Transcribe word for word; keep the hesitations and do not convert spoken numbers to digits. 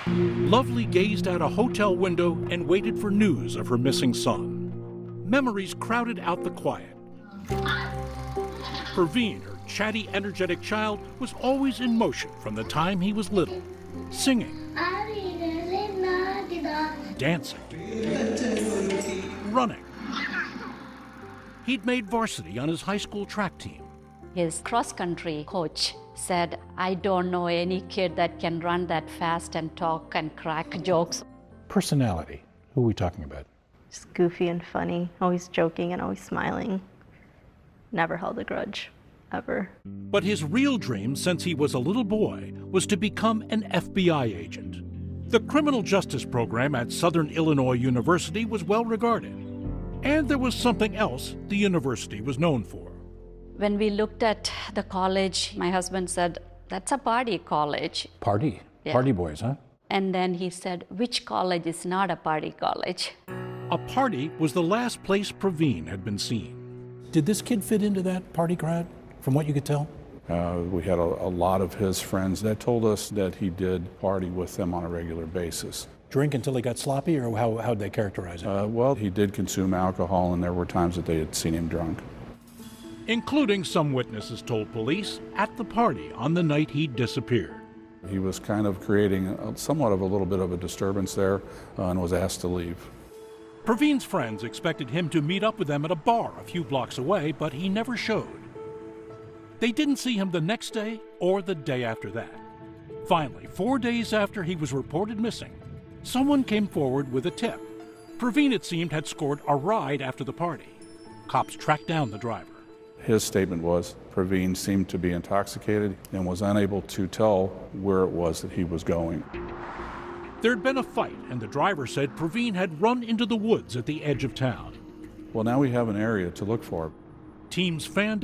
Lovely gazed out a hotel window and waited for news of her missing son. Memories crowded out the quiet. Praveen, her chatty, energetic child, was always in motion from the time he was little, singing, dancing, running. He'd made varsity on his high school track team. His cross-country coach said, "I don't know any kid that can run that fast and talk and crack jokes." Personality, who are we talking about? Just goofy and funny, always joking and always smiling. Never held a grudge, ever. But his real dream since he was a little boy was to become an F B I agent. The criminal justice program at Southern Illinois University was well regarded. And there was something else the university was known for. When we looked at the college, my husband said, "That's a party college." Party? Yeah. Party boys, huh? And then he said, "Which college is not a party college?" A party was the last place Praveen had been seen. Did this kid fit into that party crowd, from what you could tell? Uh, we had a, a lot of his friends that told us that he did party with them on a regular basis. Drink until he got sloppy, or how, how'd they characterize it? Uh, well, he did consume alcohol, and there were times that they had seen him drunk. Including some witnesses told police at the party on the night he disappeared. He was kind of creating a, somewhat of a little bit of a disturbance there uh, and was asked to leave. Praveen's friends expected him to meet up with them at a bar a few blocks away, but he never showed. They didn't see him the next day or the day after that. Finally, four days after he was reported missing, someone came forward with a tip. Praveen, it seemed, had scored a ride after the party. Cops tracked down the driver. His statement was Praveen seemed to be intoxicated and was unable to tell where it was that he was going. There'd been a fight, and the driver said Praveen had run into the woods at the edge of town. Well, now we have an area to look for. Teams fanned